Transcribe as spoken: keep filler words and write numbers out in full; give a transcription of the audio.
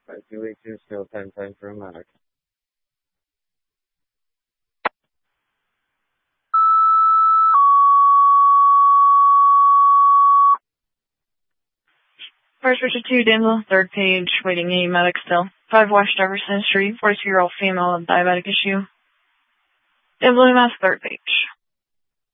five two eight two, still ten ten for a medic. First Richard two, Danville, third page, waiting a medic still. five West Jefferson Street, forty-two-year-old female with diabetic issue. Danville, Mass, third page.